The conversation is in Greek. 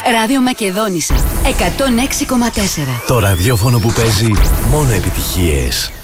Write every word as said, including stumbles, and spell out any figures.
Ράδιο Μακεδόνισσα εκατόν έξι κόμμα τέσσερα. Το ραδιόφωνο που παίζει μόνο επιτυχίες.